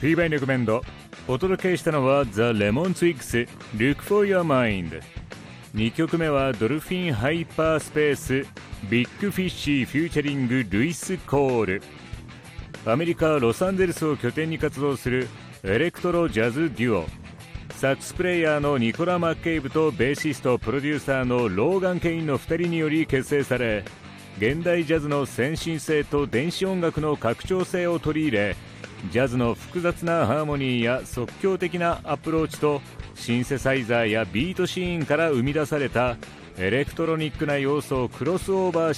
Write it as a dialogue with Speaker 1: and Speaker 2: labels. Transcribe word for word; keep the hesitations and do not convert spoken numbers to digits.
Speaker 1: P バイレコメンド。お届けしたのは The Lemon Twigs Look for Your Mind。 にきょくめはドルフィンハイパースペースビッグフィッシーフューチャリングルイス・コール。アメリカ・ロサンゼルスを拠点に活動するエレクトロジャズデュオ、サックスプレイヤーのニコラ・マッケイブとベーシストプロデューサーのローガン・ケインのふたりにより結成され、現代ジャズの先進性と電子音楽の拡張性を取り入れ、ジャズの複雑なハーモニーや即興的なアプローチとシンセサイザーやビートシーンから生み出されたエレクトロニックな要素をクロスオーバー